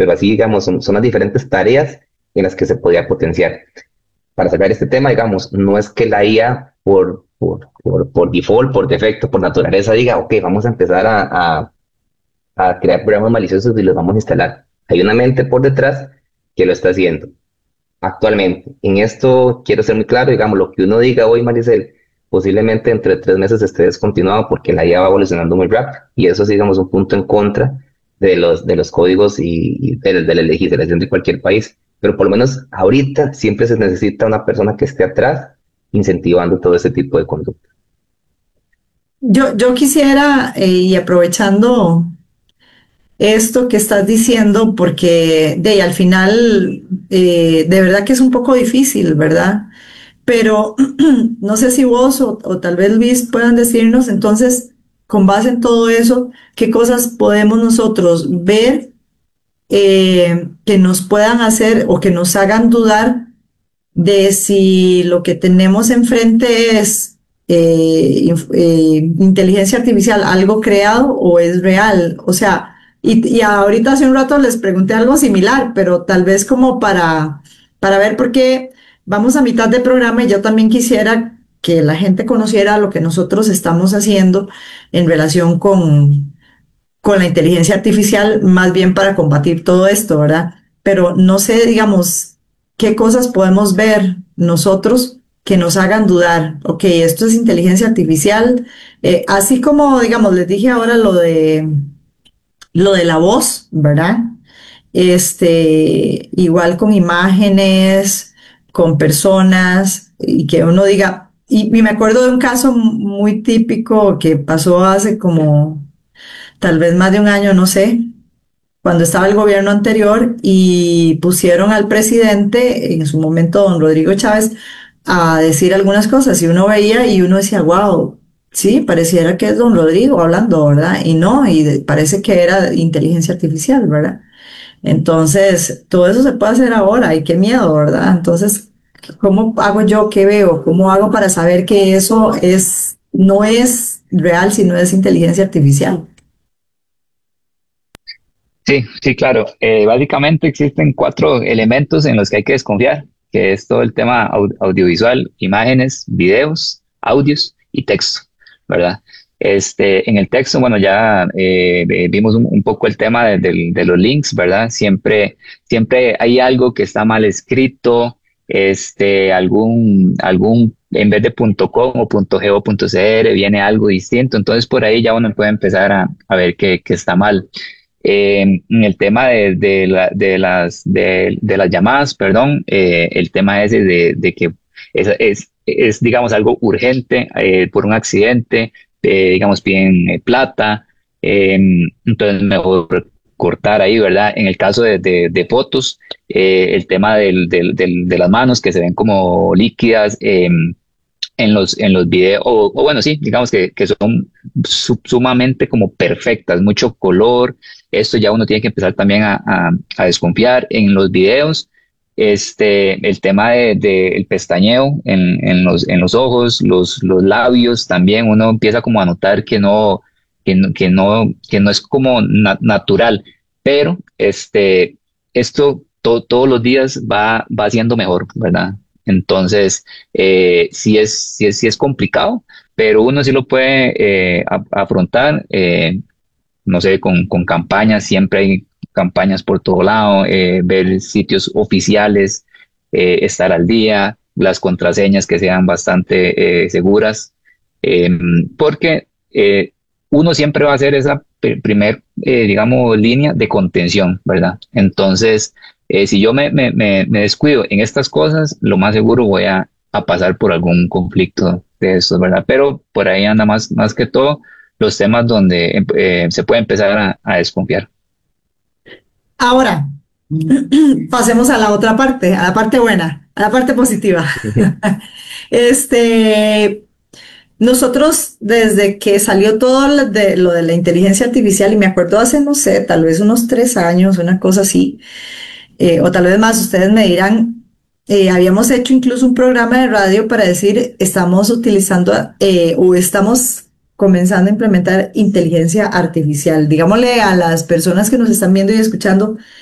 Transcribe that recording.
pero así, digamos, son las diferentes tareas en las que se podía potenciar. Para sacar este tema, digamos, no es que la IA por default, por defecto, por naturaleza, diga, ok, vamos a empezar a crear programas maliciosos y los vamos a instalar. Hay una mente por detrás que lo está haciendo actualmente. En esto quiero ser muy claro, digamos, lo que uno diga hoy, Maricel, posiblemente entre 3 meses esté descontinuado porque la IA va evolucionando muy rápido y eso es, digamos, un punto en contra de los códigos y de la legislación de cualquier país. Pero por lo menos ahorita siempre se necesita una persona que esté atrás incentivando todo ese tipo de conducta. Yo quisiera, y aprovechando esto que estás diciendo, porque de ahí, al final, de verdad que es un poco difícil, ¿verdad? Pero no sé si vos o tal vez Luis puedan decirnos entonces, con base en todo eso, qué cosas podemos nosotros ver que nos puedan hacer o que nos hagan dudar de si lo que tenemos enfrente es inteligencia artificial, algo creado o es real. O sea, y ahorita hace un rato les pregunté algo similar, pero tal vez como para ver por qué vamos a mitad de programa y yo también quisiera que la gente conociera lo que nosotros estamos haciendo en relación con la inteligencia artificial, más bien para combatir todo esto, ¿verdad? Pero no sé, digamos, qué cosas podemos ver nosotros que nos hagan dudar, ok, esto es inteligencia artificial, así como, digamos, les dije ahora lo de la voz, ¿verdad? Igual con imágenes, con personas, y que uno diga, y me acuerdo de un caso muy típico que pasó hace como tal vez más de un año, no sé, cuando estaba el gobierno anterior y pusieron al presidente, en su momento don Rodrigo Chávez, a decir algunas cosas y uno veía y uno decía, wow, sí, pareciera que es don Rodrigo hablando, ¿verdad? Y no, parece que era inteligencia artificial, ¿verdad? Entonces, todo eso se puede hacer ahora y qué miedo, ¿verdad? Entonces, ¿cómo hago yo? ¿Qué veo? ¿Cómo hago para saber que eso no es real, sino es inteligencia artificial? Sí, sí, claro. Básicamente existen 4 elementos en los que hay que desconfiar, que es todo el tema audiovisual, imágenes, videos, audios y texto, ¿verdad? En el texto, bueno, ya vimos un poco el tema de los links, ¿verdad? Siempre hay algo que está mal escrito, en vez de .com o .go.cr viene algo distinto, entonces por ahí ya uno puede empezar a ver que está mal. En el tema de las llamadas, perdón, el tema ese de que digamos, algo urgente por un accidente, digamos, piden plata, entonces mejor cortar ahí, ¿verdad? En el caso de fotos, el tema de las manos que se ven como líquidas, en los videos, o bueno, sí, digamos que son sumamente como perfectas, mucho color, esto ya uno tiene que empezar también a desconfiar. En los videos, el tema el pestañeo en los ojos, los labios, también uno empieza como a notar que no es como natural, pero esto todos los días va siendo mejor, ¿verdad? Entonces, sí es complicado, pero uno sí lo puede afrontar, no sé, con campañas, siempre hay campañas por todo lado, ver sitios oficiales, estar al día, las contraseñas que sean bastante seguras, eh, porque uno siempre va a hacer esa primer, digamos, línea de contención, ¿verdad? Entonces, si yo me descuido en estas cosas, lo más seguro voy a pasar por algún conflicto de estos, ¿verdad? Pero por ahí anda más que todo los temas donde se puede empezar a desconfiar. Ahora, pasemos a la otra parte, a la parte buena, a la parte positiva. Este, Nosotros, desde que salió todo lo de la inteligencia artificial, y me acuerdo hace, no sé, tal vez unos 3 años, una cosa así, o tal vez más, ustedes me dirán, habíamos hecho incluso un programa de radio para decir, estamos utilizando o estamos comenzando a implementar inteligencia artificial. Digámosle a las personas que nos están viendo y escuchando